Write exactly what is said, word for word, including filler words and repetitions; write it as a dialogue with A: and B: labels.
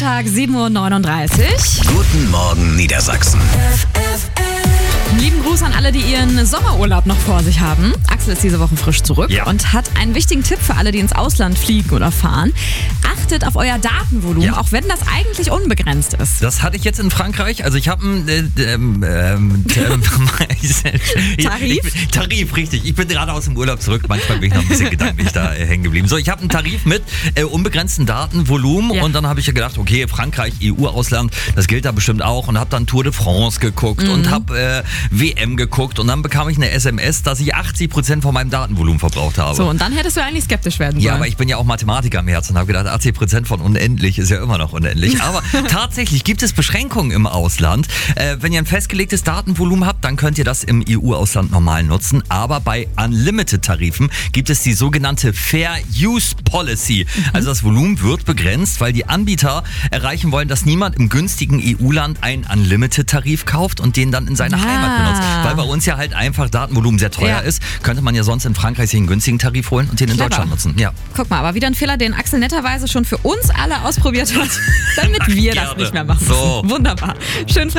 A: Freitag, sieben Uhr neununddreißig.
B: Guten Morgen Niedersachsen.
A: Lieben Gruß an alle, die ihren Sommerurlaub noch vor sich haben. Axel ist diese Woche frisch zurück
B: Ja.
A: und hat einen wichtigen Tipp für alle, die ins Ausland fliegen oder fahren. Achtet auf euer Datenvolumen,
B: Ja.
A: auch wenn das eigentlich unbegrenzt ist.
B: Das hatte ich jetzt in Frankreich. Also ich habe einen äh, ähm, ähm,
A: Tarif?
B: Ich, ich, Tarif, richtig. Ich bin gerade aus dem Urlaub zurück. Manchmal bin ich noch ein bisschen gedanklich da äh, hängen geblieben. So, ich habe einen Tarif mit äh, unbegrenztem Datenvolumen
A: Ja.
B: und dann habe ich ja gedacht, okay, Frankreich, E U-Ausland, das gilt da bestimmt auch und habe dann Tour de France geguckt
A: Mhm.
B: und habe äh, W M geguckt und dann bekam ich eine S M S, dass ich achtzig Prozent von meinem Datenvolumen verbraucht habe.
A: So, und dann hättest du eigentlich skeptisch werden sollen.
B: Ja, aber ich bin ja auch Mathematiker am Herzen und habe gedacht, achtzig Prozent von unendlich ist ja immer noch unendlich. Aber tatsächlich gibt es Beschränkungen im Ausland. Äh, wenn ihr ein festgelegtes Datenvolumen habt, dann könnt ihr das im E U-Ausland normal nutzen. Aber bei Unlimited-Tarifen gibt es die sogenannte Fair Use Policy. Also das Volumen wird begrenzt, weil die Anbieter erreichen wollen, dass niemand im günstigen E U-Land einen Unlimited-Tarif kauft und den dann in seiner
A: Ah.
B: Heimat benutzt. Weil bei uns ja halt einfach Datenvolumen sehr teuer
A: Ja.
B: ist, könnte man ja sonst in Frankreich sich einen günstigen Tarif holen und den in
A: Clever.
B: Deutschland nutzen. Ja.
A: Guck mal, aber wieder ein Fehler, den Axel netterweise schon für uns alle ausprobiert hat, damit wir das
B: Gerne.
A: nicht mehr machen
B: So.
A: müssen. Wunderbar. Schönen